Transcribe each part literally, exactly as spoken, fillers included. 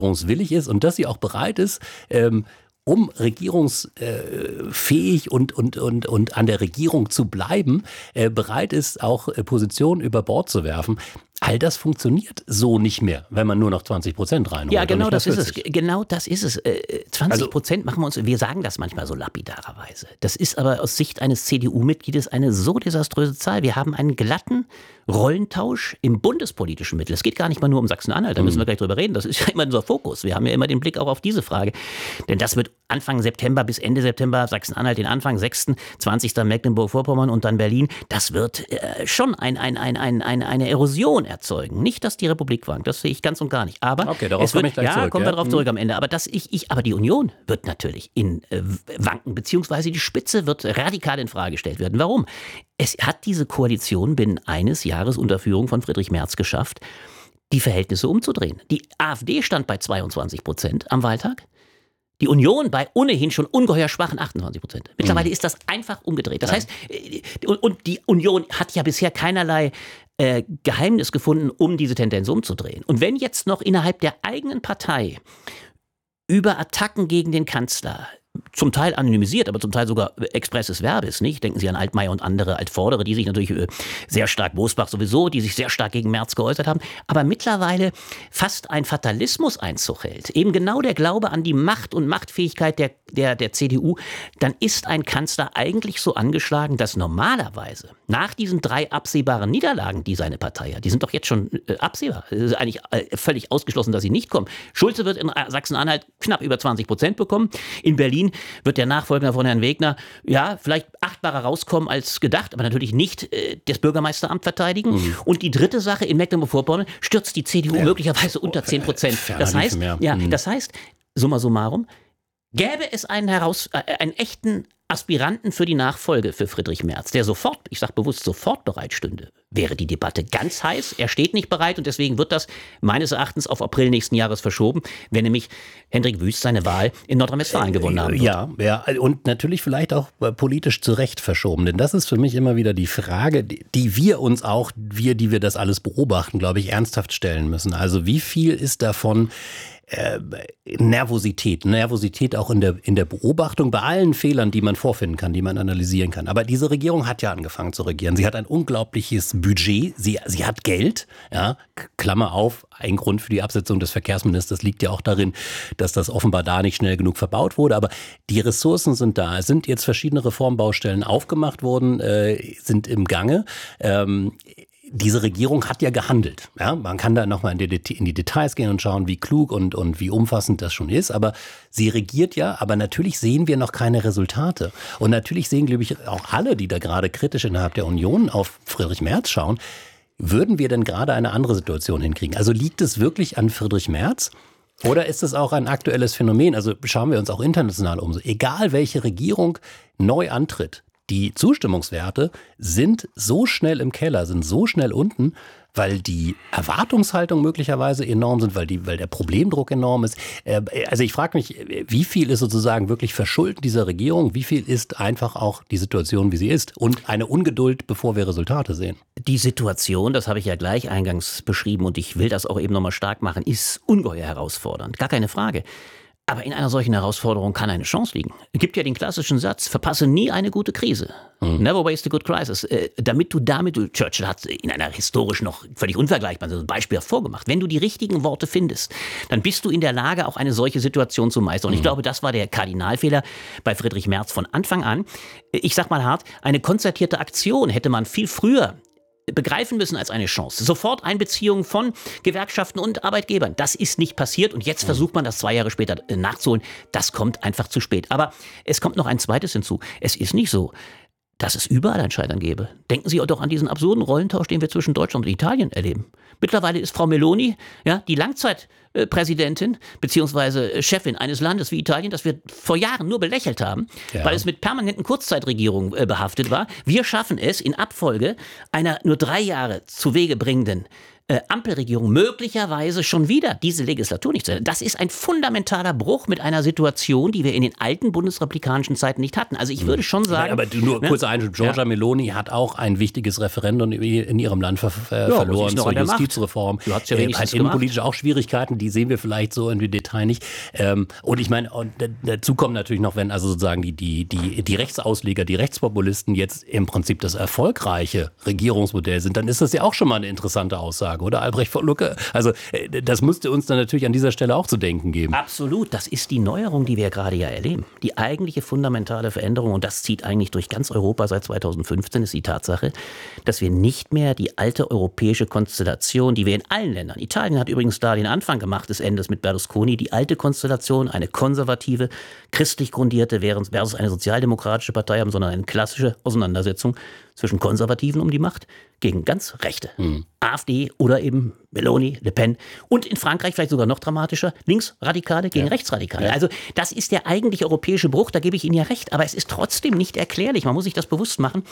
regierungswillig ist und dass sie auch bereit ist, ähm, um regierungsfähig und, und, und, und an der Regierung zu bleiben, äh, bereit ist, auch äh, Positionen über Bord zu werfen. All das funktioniert so nicht mehr, wenn man nur noch zwanzig Prozent reinholt. Ja, genau das ist es. Genau das ist es. zwanzig Prozent also, machen wir uns, wir sagen das manchmal so lapidarerweise. Das ist aber aus Sicht eines C D U-Mitgliedes eine so desaströse Zahl. Wir haben einen glatten Rollentausch im bundespolitischen Mittel. Es geht gar nicht mal nur um Sachsen-Anhalt, da müssen wir gleich drüber reden. Das ist ja immer unser Fokus. Wir haben ja immer den Blick auch auf diese Frage. Denn das wird Anfang September bis Ende September, Sachsen-Anhalt den Anfang, sechsten zwanzigsten Mecklenburg-Vorpommern und dann Berlin. Das wird äh, schon ein, ein, ein, ein, ein, eine Erosion erzeugen. Nicht, dass die Republik wankt, das sehe ich ganz und gar nicht. Aber okay, darauf es wird, ich gleich ja, zurück, kommen ja? wir darauf zurück am Ende. Aber, das ich, ich, aber die Union wird natürlich in äh, wanken, beziehungsweise die Spitze wird radikal in Frage gestellt werden. Warum? Es hat diese Koalition binnen eines Jahres unter Führung von Friedrich Merz geschafft, die Verhältnisse umzudrehen. Die AfD stand bei zweiundzwanzig Prozent am Wahltag. Die Union bei ohnehin schon ungeheuer schwachen achtundzwanzig Prozent. Mittlerweile mhm. ist das einfach umgedreht. Das ja. heißt, und die Union hat ja bisher keinerlei äh, Geheimnis gefunden, um diese Tendenz umzudrehen. Und wenn jetzt noch innerhalb der eigenen Partei über Attacken gegen den Kanzler, zum Teil anonymisiert, aber zum Teil sogar expresses Verbis, nicht? Denken Sie an Altmaier und andere Altvordere, die sich natürlich äh, sehr stark, Bosbach sowieso, die sich sehr stark gegen Merz geäußert haben, aber mittlerweile fast ein Fatalismus Einzug hält. Eben genau der Glaube an die Macht und Machtfähigkeit der, der, der C D U, dann ist ein Kanzler eigentlich so angeschlagen, dass normalerweise nach diesen drei absehbaren Niederlagen, die seine Partei hat, die sind doch jetzt schon äh, absehbar, es ist eigentlich äh, völlig ausgeschlossen, dass sie nicht kommen. Schulze wird in Sachsen-Anhalt knapp über zwanzig Prozent bekommen, in Berlin wird der Nachfolger von Herrn Wegner, ja, vielleicht achtbarer rauskommen als gedacht, aber natürlich nicht äh, das Bürgermeisteramt verteidigen. Mhm. Und die dritte Sache, in Mecklenburg-Vorpommern stürzt die C D U ja. möglicherweise unter zehn Prozent. Das heißt, ja, mhm. das heißt, summa summarum, gäbe es einen, heraus, äh, einen echten Aspiranten für die Nachfolge für Friedrich Merz, der sofort, ich sage bewusst sofort bereit stünde, wäre die Debatte ganz heiß. Er steht nicht bereit und deswegen wird das meines Erachtens auf April nächsten Jahres verschoben, wenn nämlich Hendrik Wüst seine Wahl in Nordrhein-Westfalen gewonnen haben wird. Ja, ja, und natürlich vielleicht auch politisch zu Recht verschoben, denn das ist für mich immer wieder die Frage, die wir uns auch, wir, die wir das alles beobachten, glaube ich, ernsthaft stellen müssen. Also wie viel ist davon Äh, Nervosität, Nervosität auch in der, in der Beobachtung bei allen Fehlern, die man vorfinden kann, die man analysieren kann. Aber diese Regierung hat ja angefangen zu regieren. Sie hat ein unglaubliches Budget, sie, sie hat Geld, ja, Klammer auf, ein Grund für die Absetzung des Verkehrsministers liegt ja auch darin, dass das offenbar da nicht schnell genug verbaut wurde. Aber die Ressourcen sind da. Es sind jetzt verschiedene Reformbaustellen aufgemacht worden, äh, sind im Gange. Ähm, Diese Regierung hat ja gehandelt. Ja, man kann da nochmal in die, in die Details gehen und schauen, wie klug und, und wie umfassend das schon ist. Aber sie regiert ja, aber natürlich sehen wir noch keine Resultate. Und natürlich sehen, glaube ich, auch alle, die da gerade kritisch innerhalb der Union auf Friedrich Merz schauen, würden wir denn gerade eine andere Situation hinkriegen? Also liegt es wirklich an Friedrich Merz? Oder ist es auch ein aktuelles Phänomen? Also schauen wir uns auch international um. Egal welche Regierung neu antritt, die Zustimmungswerte sind so schnell im Keller, sind so schnell unten, weil die Erwartungshaltung möglicherweise enorm sind, weil, die, weil der Problemdruck enorm ist. Also ich frage mich, wie viel ist sozusagen wirklich Verschulden dieser Regierung? Wie viel ist einfach auch die Situation, wie sie ist? Und eine Ungeduld, bevor wir Resultate sehen? Die Situation, das habe ich ja gleich eingangs beschrieben und ich will das auch eben nochmal stark machen, ist ungeheuer herausfordernd. Gar keine Frage. Aber in einer solchen Herausforderung kann eine Chance liegen. Es gibt ja den klassischen Satz, verpasse nie eine gute Krise. Mhm. Never waste a good crisis. Äh, damit du damit, du, Churchill hat in einer historisch noch völlig unvergleichbaren Beispiel hervorgemacht, wenn du die richtigen Worte findest, dann bist du in der Lage, auch eine solche Situation zu meistern. Und ich glaube, das war der Kardinalfehler bei Friedrich Merz von Anfang an. Ich sag mal hart, eine konzertierte Aktion hätte man viel früher begreifen müssen als eine Chance. Sofort Einbeziehung von Gewerkschaften und Arbeitgebern. Das ist nicht passiert und jetzt versucht man das zwei Jahre später nachzuholen. Das kommt einfach zu spät. Aber es kommt noch ein zweites hinzu. Es ist nicht so, dass es überall ein Scheitern gäbe. Denken Sie doch an diesen absurden Rollentausch, den wir zwischen Deutschland und Italien erleben. Mittlerweile ist Frau Meloni, ja, die Langzeitpräsidentin bzw. Chefin eines Landes wie Italien, das wir vor Jahren nur belächelt haben, ja. weil es mit permanenten Kurzzeitregierungen äh, behaftet war. Wir schaffen es in Abfolge einer nur drei Jahre zu Wege bringenden äh, Ampelregierung möglicherweise schon wieder diese Legislatur nicht zu Ende. Das ist ein fundamentaler Bruch mit einer Situation, die wir in den alten bundesrepublikanischen Zeiten nicht hatten. Also ich würde schon sagen... Aber nur ne? kurzer Einschub, Giorgia ja. Meloni hat auch ein wichtiges Referendum in ihrem Land ver äh, ja, verloren zur Justizreform. Du hast ja äh, hat innenpolitisch auch Schwierigkeiten, die sehen wir vielleicht so im Detail nicht. Ähm, und ich meine, und dazu kommt natürlich noch, wenn also sozusagen die, die, die, die Rechtsausleger, die Rechtspopulisten jetzt im Prinzip das erfolgreiche Regierungsmodell sind, dann ist das ja auch schon mal eine interessante Aussage, oder Albrecht von Lucke? Also das müsste uns dann natürlich an dieser Stelle auch zu denken geben. Absolut, das ist die Neuerung, die wir gerade ja erleben. Die eigentliche fundamentale Veränderung, und das zieht eigentlich durch ganz Europa seit zweitausendfünfzehn, ist die Tatsache, dass wir nicht mehr die alte europäische Konstellation, die wir in allen Ländern, Italien hat übrigens da den Anfang gemacht des Endes mit Berlusconi, die alte Konstellation, eine konservative, christlich grundierte versus eine sozialdemokratische Partei haben, sondern eine klassische Auseinandersetzung zwischen Konservativen um die Macht gegen ganz Rechte. Hm. AfD oder eben Meloni, Le Pen und in Frankreich vielleicht sogar noch dramatischer, Linksradikale gegen ja. Rechtsradikale. Ja. Also das ist der eigentliche europäische Bruch, da gebe ich Ihnen ja recht, aber es ist trotzdem nicht erklärlich, man muss sich das bewusst machen.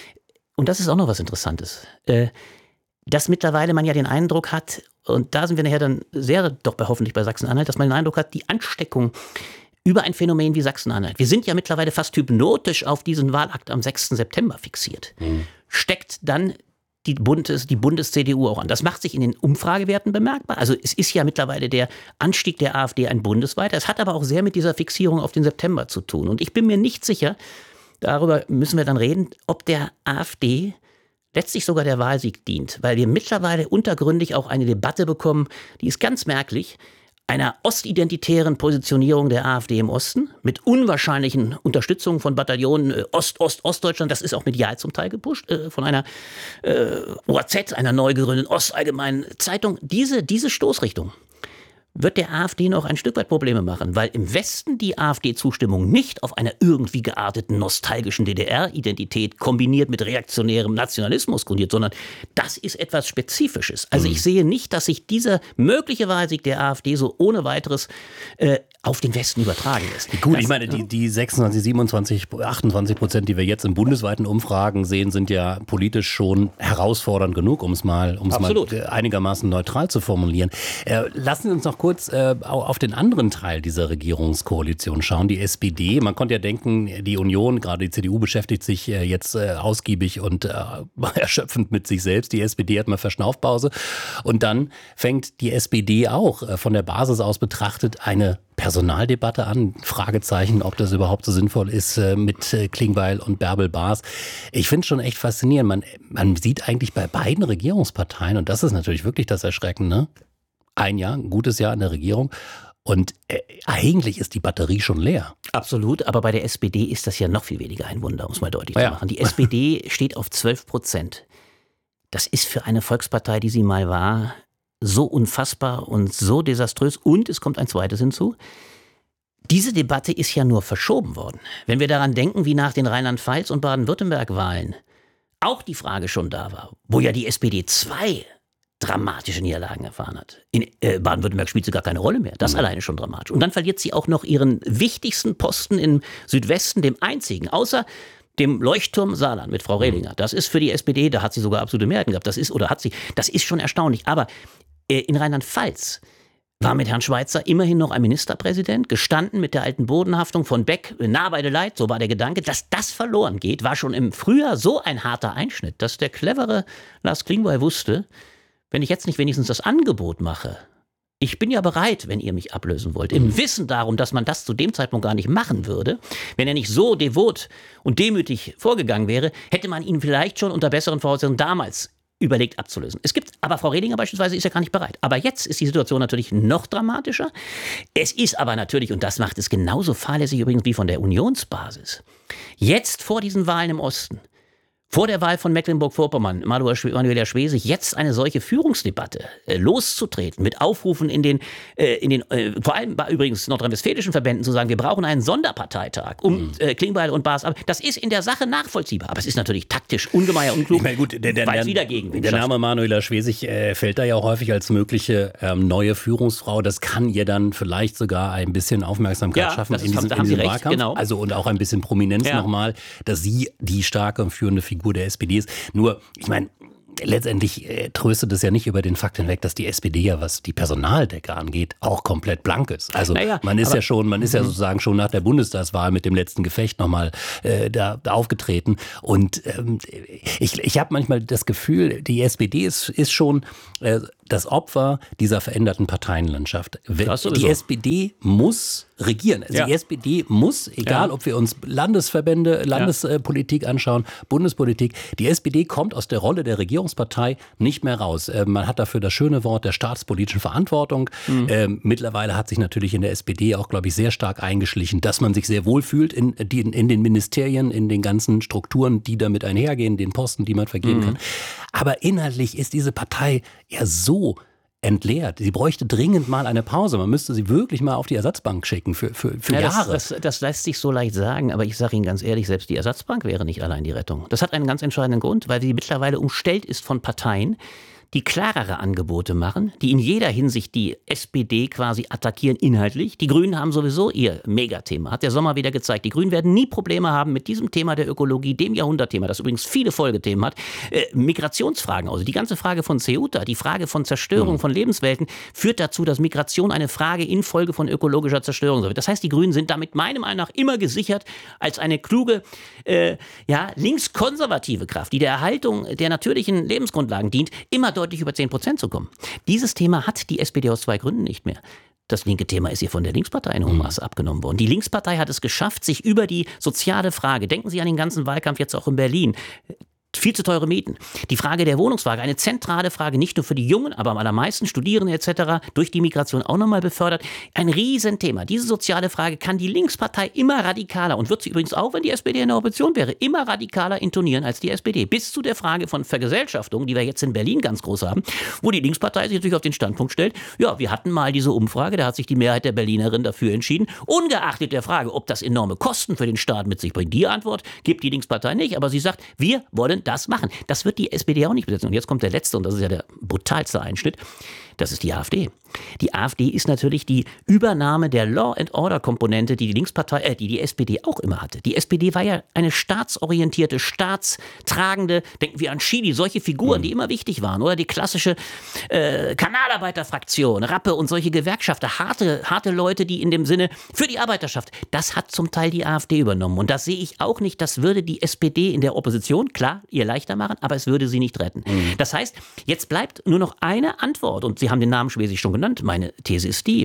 Und das ist auch noch was Interessantes, äh, dass mittlerweile man ja den Eindruck hat, und da sind wir nachher dann sehr doch bei, hoffentlich bei Sachsen-Anhalt, dass man den Eindruck hat, die Ansteckung über ein Phänomen wie Sachsen-Anhalt. Wir sind ja mittlerweile fast hypnotisch auf diesen Wahlakt am sechsten September fixiert. Mhm. Steckt dann die Bundes, die Bundes-C D U auch an. Das macht sich in den Umfragewerten bemerkbar. Also es ist ja mittlerweile der Anstieg der AfD ein bundesweiter. Es hat aber auch sehr mit dieser Fixierung auf den September zu tun. Und ich bin mir nicht sicher, darüber müssen wir dann reden, ob der AfD letztlich sogar der Wahlsieg dient. Weil wir mittlerweile untergründig auch eine Debatte bekommen, die ist ganz merklich, einer ostidentitären Positionierung der AfD im Osten mit unwahrscheinlichen Unterstützungen von Bataillonen äh, Ost, Ost, Ostdeutschland. Das ist auch medial zum Teil gepusht äh, von einer äh, O A Z, einer neu gegründeten Ostallgemeinen Zeitung. Diese, diese Stoßrichtung wird der AfD noch ein Stück weit Probleme machen, weil im Westen die AfD-Zustimmung nicht auf einer irgendwie gearteten nostalgischen D D R-Identität kombiniert mit reaktionärem Nationalismus grundiert, sondern das ist etwas Spezifisches. Also ich sehe nicht, dass sich dieser mögliche Wahlsieg der AfD so ohne weiteres äh, auf den Westen übertragen lässt. Gut, das, ich meine, die, die sechsundzwanzig, siebenundzwanzig, achtundzwanzig Prozent, die wir jetzt in bundesweiten Umfragen sehen, sind ja politisch schon herausfordernd genug, um es mal, um es mal einigermaßen neutral zu formulieren. Äh, lassen Sie uns noch kurz äh, auf den anderen Teil dieser Regierungskoalition schauen, die S P D. Man konnte ja denken, die Union, gerade die C D U, beschäftigt sich äh, jetzt äh, ausgiebig und äh, erschöpfend mit sich selbst. Die S P D hat mal Verschnaufpause. Und dann fängt die S P D auch äh, von der Basis aus betrachtet eine Personaldebatte an. Fragezeichen, ob das überhaupt so sinnvoll ist äh, mit äh, Klingbeil und Bärbel Baas. Ich finde es schon echt faszinierend. Man, man sieht eigentlich bei beiden Regierungsparteien, und das ist natürlich wirklich das Erschreckende, ein Jahr, ein gutes Jahr in der Regierung. Und äh, eigentlich ist die Batterie schon leer. Absolut, aber bei der S P D ist das ja noch viel weniger ein Wunder, um es mal deutlich ja. zu machen. Die S P D steht auf zwölf Prozent. Das ist für eine Volkspartei, die sie mal war, so unfassbar und so desaströs. Und es kommt ein zweites hinzu. Diese Debatte ist ja nur verschoben worden. Wenn wir daran denken, wie nach den Rheinland-Pfalz- und Baden-Württemberg-Wahlen auch die Frage schon da war, wo ja die S P D zwei dramatische Niederlagen erfahren hat. In äh, Baden-Württemberg spielt sie gar keine Rolle mehr. Das mhm. alleine schon dramatisch. Und dann verliert sie auch noch ihren wichtigsten Posten im Südwesten, dem einzigen, außer dem Leuchtturm Saarland mit Frau Rehlinger. Das ist für die S P D, da hat sie sogar absolute Mehrheiten gehabt. Das ist, oder hat sie, das ist schon erstaunlich. Aber äh, in Rheinland-Pfalz war mit Herrn Schweizer immerhin noch ein Ministerpräsident, gestanden mit der alten Bodenhaftung von Beck, nah bei der Leit, so war der Gedanke. Dass das verloren geht, war schon im Frühjahr so ein harter Einschnitt, dass der clevere Lars Klingbeil wusste, wenn ich jetzt nicht wenigstens das Angebot mache, ich bin ja bereit, wenn ihr mich ablösen wollt, im Wissen darum, dass man das zu dem Zeitpunkt gar nicht machen würde, wenn er nicht so devot und demütig vorgegangen wäre, hätte man ihn vielleicht schon unter besseren Voraussetzungen damals überlegt abzulösen. Es gibt, aber Frau Rehlinger beispielsweise ist ja gar nicht bereit. Aber jetzt ist die Situation natürlich noch dramatischer. Es ist aber natürlich, und das macht es genauso fahrlässig übrigens wie von der Unionsbasis, jetzt vor diesen Wahlen im Osten, vor der Wahl von Mecklenburg-Vorpommern, Manuela Schwesig, jetzt eine solche Führungsdebatte äh, loszutreten, mit Aufrufen in den, äh, in den äh, vor allem bei übrigens nordrhein-westfälischen Verbänden zu sagen, wir brauchen einen Sonderparteitag um mhm. äh, Klingbeil und Baas. Das ist in der Sache nachvollziehbar, aber es ist natürlich taktisch ungemein unklug, ich meine, gut, der, der, weil es der, wieder Gegenwind Der schafft. Name Manuela Schwesig äh, fällt da ja auch häufig als mögliche ähm, neue Führungsfrau. Das kann ihr dann vielleicht sogar ein bisschen Aufmerksamkeit ja, schaffen ist, in diesem, da in diesem recht, Wahlkampf. Genau. Also und auch ein bisschen Prominenz ja. nochmal, dass sie die starke und führende Figur der S P D ist. Nur, ich meine, letztendlich äh, tröstet es ja nicht über den Fakt hinweg, dass die S P D ja, was die Personaldecke angeht, auch komplett blank ist. Also naja, man ist ja schon, man ist ja sozusagen schon nach der Bundestagswahl mit dem letzten Gefecht nochmal äh, da, da aufgetreten. Und ähm, ich, ich habe manchmal das Gefühl, die S P D ist, ist schon äh, das Opfer dieser veränderten Parteienlandschaft. Die S P D muss regieren. Also ja. Die S P D muss, egal ja. ob wir uns Landesverbände, Landespolitik anschauen, Bundespolitik, die S P D kommt aus der Rolle der Regierungspartei nicht mehr raus. Äh, man hat dafür das schöne Wort der staatspolitischen Verantwortung. Mhm. Ähm, mittlerweile hat sich natürlich in der S P D auch, glaube ich, sehr stark eingeschlichen, dass man sich sehr wohl fühlt in, in, in den Ministerien, in den ganzen Strukturen, die damit einhergehen, den Posten, die man vergeben mhm. kann. Aber inhaltlich ist diese Partei ja so entleert. Sie bräuchte dringend mal eine Pause. Man müsste sie wirklich mal auf die Ersatzbank schicken für, für, für ja, Jahre. Das, das, das lässt sich so leicht sagen, aber ich sage Ihnen ganz ehrlich, selbst die Ersatzbank wäre nicht allein die Rettung. Das hat einen ganz entscheidenden Grund, weil sie mittlerweile umstellt ist von Parteien, die klarere Angebote machen, die in jeder Hinsicht die S P D quasi attackieren inhaltlich. Die Grünen haben sowieso ihr Megathema, hat der Sommer wieder gezeigt. Die Grünen werden nie Probleme haben mit diesem Thema der Ökologie, dem Jahrhundertthema, das übrigens viele Folgethemen hat. Äh, Migrationsfragen, also die ganze Frage von Ceuta, die Frage von Zerstörung mhm. von Lebenswelten, führt dazu, dass Migration eine Frage infolge von ökologischer Zerstörung wird. Das heißt, die Grünen sind damit meiner Meinung nach immer gesichert als eine kluge, äh, ja, linkskonservative Kraft, die der Erhaltung der natürlichen Lebensgrundlagen dient, immer deutlich über zehn Prozent zu kommen. Dieses Thema hat die S P D aus zwei Gründen nicht mehr. Das linke Thema ist ihr von der Linkspartei in hohem Maße abgenommen worden. Die Linkspartei hat es geschafft, sich über die soziale Frage, denken Sie an den ganzen Wahlkampf jetzt auch in Berlin, viel zu teure Mieten. Die Frage der Wohnungsfrage, eine zentrale Frage, nicht nur für die Jungen, aber am allermeisten Studierende et cetera, durch die Migration auch nochmal befördert. Ein Riesenthema. Diese soziale Frage kann die Linkspartei immer radikaler und wird sie übrigens auch, wenn die S P D in der Opposition wäre, immer radikaler intonieren als die S P D. Bis zu der Frage von Vergesellschaftung, die wir jetzt in Berlin ganz groß haben, wo die Linkspartei sich natürlich auf den Standpunkt stellt, ja, wir hatten mal diese Umfrage, da hat sich die Mehrheit der Berlinerinnen dafür entschieden, ungeachtet der Frage, ob das enorme Kosten für den Staat mit sich bringt. Die Antwort gibt die Linkspartei nicht, aber sie sagt, wir wollen das machen. Das wird die S P D auch nicht besetzen. Und jetzt kommt der letzte, und das ist ja der brutalste Einschnitt, das ist die AfD. Die AfD ist natürlich die Übernahme der Law-and-Order-Komponente, die die Linkspartei, äh, die die S P D auch immer hatte. Die S P D war ja eine staatsorientierte, staatstragende, denken wir an Chili, solche Figuren, mhm. die immer wichtig waren, oder die klassische äh, Kanalarbeiterfraktion, Rappe und solche Gewerkschafter, harte, harte Leute, die in dem Sinne für die Arbeiterschaft, das hat zum Teil die AfD übernommen. Und das sehe ich auch nicht, das würde die S P D in der Opposition, klar, ihr leichter machen, aber es würde sie nicht retten. Mhm. Das heißt, jetzt bleibt nur noch eine Antwort, und Sie haben den Namen Schwesig schon genannt. Meine These ist die,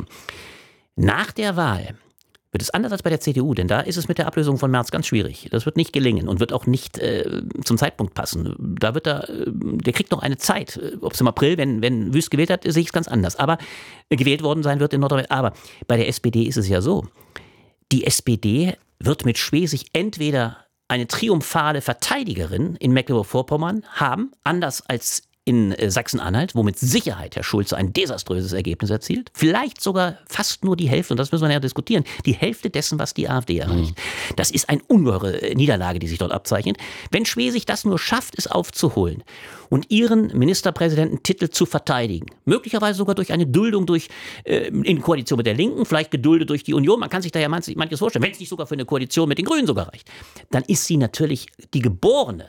nach der Wahl wird es anders als bei der C D U, denn da ist es mit der Ablösung von Merz ganz schwierig. Das wird nicht gelingen und wird auch nicht äh, zum Zeitpunkt passen. Da wird er, äh, der kriegt noch eine Zeit. Ob es im April, wenn, wenn Wüst gewählt hat, sehe ich es ganz anders. Aber äh, gewählt worden sein wird in Nordrhein-Westfalen. Aber bei der S P D ist es ja so, die S P D wird mit Schwesig entweder eine triumphale Verteidigerin in Mecklenburg-Vorpommern haben, anders als in Sachsen-Anhalt, wo mit Sicherheit Herr Schulze ein desaströses Ergebnis erzielt. Vielleicht sogar fast nur die Hälfte, und das müssen wir ja diskutieren, die Hälfte dessen, was die AfD erreicht. Mhm. Das ist eine ungeheure Niederlage, die sich dort abzeichnet. Wenn Schwesig das nur schafft, es aufzuholen und ihren Ministerpräsidententitel zu verteidigen, möglicherweise sogar durch eine Duldung durch äh, in Koalition mit der Linken, vielleicht geduldet durch die Union, man kann sich da ja manches, manches vorstellen, wenn es nicht sogar für eine Koalition mit den Grünen sogar reicht, dann ist sie natürlich die geborene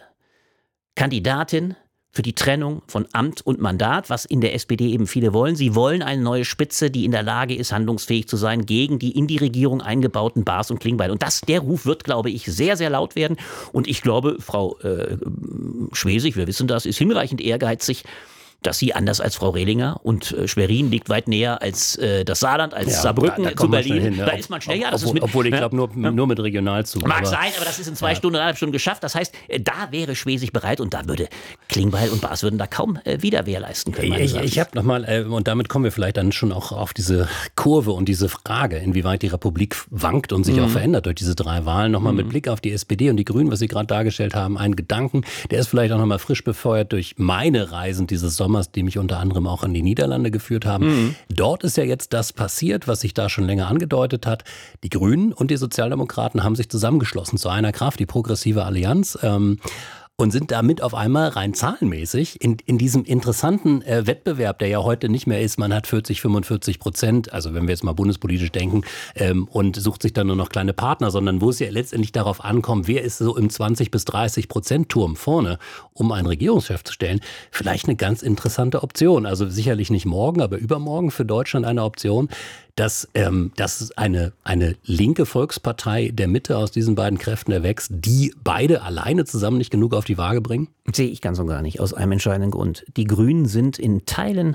Kandidatin für die Trennung von Amt und Mandat, was in der S P D eben viele wollen. Sie wollen eine neue Spitze, die in der Lage ist, handlungsfähig zu sein gegen die in die Regierung eingebauten Baas und Klingbeil. Und das, der Ruf wird, glaube ich, sehr, sehr laut werden. Und ich glaube, Frau äh, Schwesig, wir wissen das, ist hinreichend ehrgeizig, dass sie anders als Frau Rehlinger, und äh, Schwerin liegt weit näher als äh, das Saarland, als ja, Saarbrücken da, da zu Berlin. Hin, ne? Da ist man schnell, ja. Das obwohl, ist mit, obwohl ich ne? glaube, nur, nur mit Regionalzug. Mag aber, sein, aber das ist in zwei ja. Stunden, eineinhalb Stunden geschafft. Das heißt, äh, da wäre Schwesig bereit, und da würde Klingbeil und Baas würden da kaum äh, Widerwehr leisten können. Ich, ich habe nochmal, äh, und damit kommen wir vielleicht dann schon auch auf diese Kurve und diese Frage, inwieweit die Republik wankt und sich mhm. auch verändert durch diese drei Wahlen. Nochmal mhm. mit Blick auf die S P D und die Grünen, was Sie gerade dargestellt haben, einen Gedanken, der ist vielleicht auch nochmal frisch befeuert durch meine Reisen dieses Sommers, die mich unter anderem auch in die Niederlande geführt haben. Mhm. Dort ist ja jetzt das passiert, was sich da schon länger angedeutet hat. Die Grünen und die Sozialdemokraten haben sich zusammengeschlossen zu einer Kraft, die Progressive Allianz. Ähm, und sind damit auf einmal rein zahlenmäßig in, in diesem interessanten äh, Wettbewerb, der ja heute nicht mehr ist. Man hat vierzig, fünfundvierzig Prozent, also wenn wir jetzt mal bundespolitisch denken, ähm, und sucht sich dann nur noch kleine Partner, sondern wo es ja letztendlich darauf ankommt, wer ist so im zwanzig bis dreißig Prozent Turm vorne, um einen Regierungschef zu stellen. Vielleicht eine ganz interessante Option. Also sicherlich nicht morgen, aber übermorgen für Deutschland eine Option, dass, ähm, dass eine, eine linke Volkspartei der Mitte aus diesen beiden Kräften erwächst, die beide alleine zusammen nicht genug auf die Waage bringen? Sehe ich ganz und gar nicht, aus einem entscheidenden Grund. Die Grünen sind in Teilen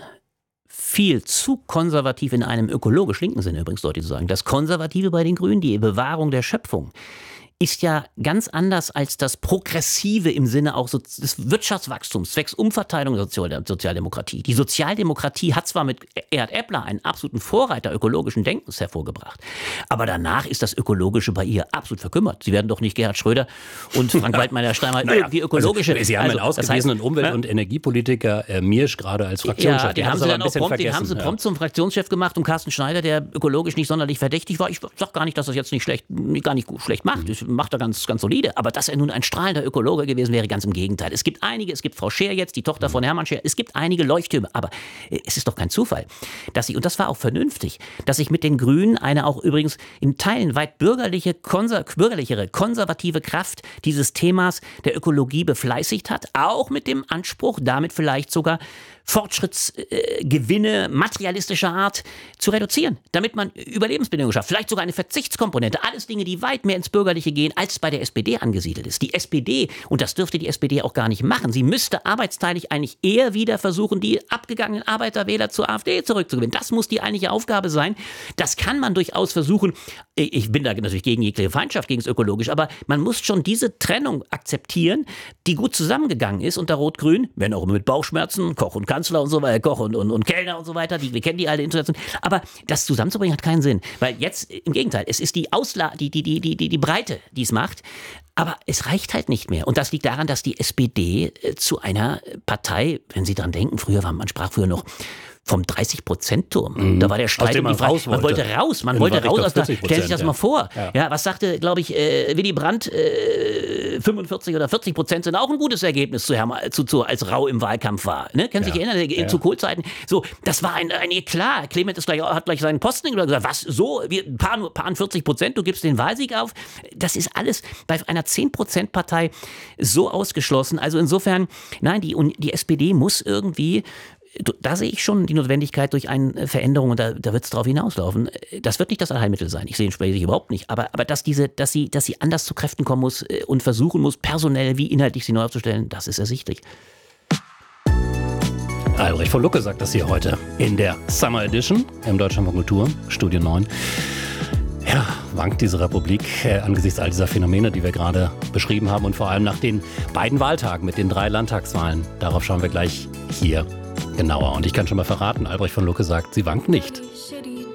viel zu konservativ, in einem ökologisch linken Sinne übrigens deutlich zu sagen. Das Konservative bei den Grünen, die Bewahrung der Schöpfung, ist ja ganz anders als das Progressive im Sinne auch so des Wirtschaftswachstums, zwecks Umverteilung der Sozialdemokratie. Die Sozialdemokratie hat zwar mit Erd Eppler einen absoluten Vorreiter ökologischen Denkens hervorgebracht, aber danach ist das Ökologische bei ihr absolut verkümmert. Sie werden doch nicht Gerhard Schröder und Frank Waldmeier-Steinmeier naja, irgendwie ökologische... Also, Sie haben also, einen ausgewiesenen das heißt, Umwelt- und Energiepolitiker, äh, Mirsch, gerade als Fraktionschef. Ja, den haben sie dann auch prompt, den haben sie prompt ja. zum Fraktionschef gemacht und Carsten Schneider, der ökologisch nicht sonderlich verdächtig war. Ich sage gar nicht, dass er das jetzt nicht schlecht, gar nicht schlecht macht. Mhm. Macht er ganz, ganz solide. Aber dass er nun ein strahlender Ökologe gewesen wäre, ganz im Gegenteil. Es gibt einige, es gibt Frau Scheer jetzt, die Tochter von Hermann Scheer, es gibt einige Leuchttürme. Aber es ist doch kein Zufall, dass sie, und das war auch vernünftig, dass sich mit den Grünen eine auch übrigens in Teilen weit bürgerliche, konser, bürgerlichere, konservative Kraft dieses Themas der Ökologie befleißigt hat. Auch mit dem Anspruch, damit vielleicht sogar Fortschrittsgewinne äh, materialistischer Art zu reduzieren, damit man Überlebensbedingungen schafft. Vielleicht sogar eine Verzichtskomponente. Alles Dinge, die weit mehr ins Bürgerliche gehen, als bei der S P D angesiedelt ist. Die S P D, und das dürfte die S P D auch gar nicht machen, sie müsste arbeitsteilig eigentlich eher wieder versuchen, die abgegangenen Arbeiterwähler zur AfD zurückzugewinnen. Das muss die eigentliche Aufgabe sein. Das kann man durchaus versuchen. Ich bin da natürlich gegen jegliche Feindschaft, gegen das Ökologische, aber man muss schon diese Trennung akzeptieren, die gut zusammengegangen ist unter Rot-Grün, wenn auch mit Bauchschmerzen, Koch und Kanzler und so weiter, Koch und, und, und Kellner und so weiter, die, wir kennen die alle international. Aber das zusammenzubringen hat keinen Sinn. Weil jetzt, im Gegenteil, es ist die Ausla- die, die, die, die, die, die Breite, die es macht. Aber es reicht halt nicht mehr. Und das liegt daran, dass die S P D äh, zu einer Partei, wenn Sie dran denken, früher war, man sprach früher noch vom dreißig-Prozent-Turm. Mhm. Da war der Streit um die Frage. Man wollte raus, man wollte raus. Aus der, stellen Sie sich das ja. mal vor. Ja. Ja, was sagte, glaube ich, äh, Willy Brandt, äh, fünfundvierzig oder vierzig Prozent sind auch ein gutes Ergebnis, zu, zu, zu, als Rau im Wahlkampf war. Ne? Können Sie ja. sich erinnern, ja. zu Kohlzeiten. So, das war ein, ein Eklat. Clement ist gleich, hat gleich seinen Posten gesagt, was, so, wir, ein paar, nur, paar vierzig Prozent, du gibst den Wahlsieg auf. Das ist alles bei einer zehn-Prozent-Partei so ausgeschlossen. Also insofern, nein, die, die S P D muss irgendwie, da sehe ich schon die Notwendigkeit durch eine Veränderung, und da, da wird es drauf hinauslaufen. Das wird nicht das Allheilmittel sein. Ich sehe ihn spreche ich überhaupt nicht. Aber, aber dass, diese, dass, sie, dass sie anders zu Kräften kommen muss und versuchen muss, personell wie inhaltlich sie neu aufzustellen, das ist ersichtlich. Albrecht von Lucke sagt das hier heute in der Summer Edition im Deutschlandfunk Kultur, Studio neun. Ja, wankt diese Republik äh, angesichts all dieser Phänomene, die wir gerade beschrieben haben, und vor allem nach den beiden Wahltagen mit den drei Landtagswahlen. Darauf schauen wir gleich hier genauer. Und ich kann schon mal verraten, Albrecht von Lucke sagt, sie wankt nicht.